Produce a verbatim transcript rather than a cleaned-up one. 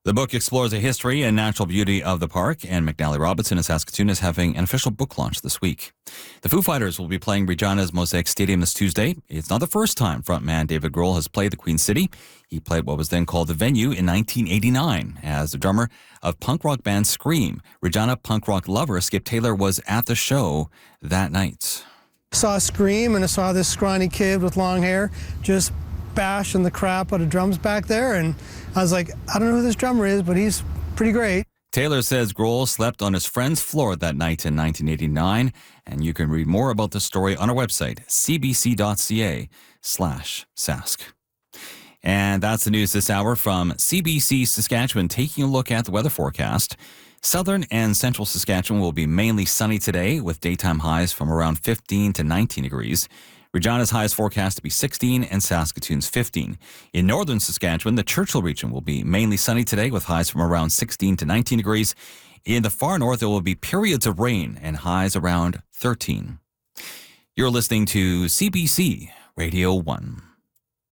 The book explores the history and natural beauty of the park, and McNally Robinson in Saskatoon is having an official book launch this week. The Foo Fighters will be playing Regina's Mosaic Stadium this Tuesday. It's not the first time frontman David Grohl has played the Queen City. He played what was then called the Venue in nineteen eighty-nine as the drummer of punk rock band Scream. Regina punk rock lover Skip Taylor was at the show that night. Saw Scream, and I saw this scrawny kid with long hair just bashing the crap out of drums back there, and I was like, I don't know who this drummer is, but he's pretty great. Taylor says Grohl slept on his friend's floor that night in nineteen eighty-nine, and you can read more about the story on our website, cbc.ca slash sask. And that's the news this hour from C B C Saskatchewan. Taking a look at the weather forecast. Southern and central Saskatchewan will be mainly sunny today with daytime highs from around fifteen to nineteen degrees. Regina's high is forecast to be sixteen and Saskatoon's fifteen. In northern Saskatchewan, the Churchill region will be mainly sunny today with highs from around sixteen to nineteen degrees. In the far north, there will be periods of rain and highs around thirteen. You're listening to C B C Radio one.